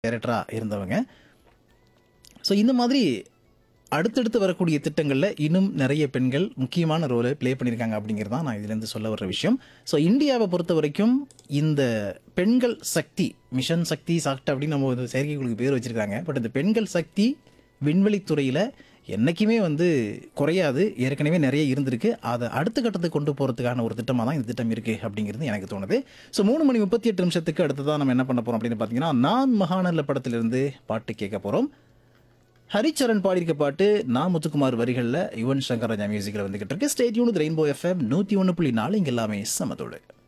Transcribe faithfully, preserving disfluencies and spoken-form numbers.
டைரக்டராக இருந்தவங்க. ஸோ இந்த மாதிரி அடுத்தடுத்து வரக்கூடிய திட்டங்களில் இன்னும் நிறைய பெண்கள் முக்கியமான ரோலை ப்ளே பண்ணியிருக்காங்க அப்படிங்கிறது தான் நான் இதுலேருந்து சொல்ல வர்ற விஷயம். ஸோ இந்தியாவை பொறுத்த வரைக்கும் இந்த பெண்கள் சக்தி, மிஷன் சக்தி சாக்ட் அப்படின்னு நம்ம ஒரு செயற்கைக்குழுக்கு பேர் வச்சுருக்காங்க. பட் இந்த பெண்கள் சக்தி விண்வெளித்துறையில் என்றைக்குமே வந்து குறையாது, ஏற்கனவே நிறைய இருந்திருக்கு. அதை அடுத்த கட்டத்துக்கு கொண்டு போகிறதுக்கான ஒரு திட்டமாக தான் இந்த திட்டம் இருக்குது அப்படிங்கிறது எனக்கு தோணுது. ஸோ மூணு மணி முப்பத்தி எட்டு நிமிஷத்துக்கு அடுத்ததான் நம்ம என்ன பண்ண போகிறோம் அப்படின்னு பார்த்தீங்கன்னா, நான் மகாநல்ல படத்திலிருந்து பாட்டு கேட்க போகிறோம். ஹரிச்சரன் பாடியிருக்க பாட்டு நான் முத்துக்குமார் வரிகளில் யுவன் சங்கர் ராஜா மியூசிக்கில் வந்துகிட்டு இருக்கு. Stay tune with rainbow FM நூற்றி ஒன்று புள்ளி நாலு. இங்கே எல்லாமே சமத்தோடு.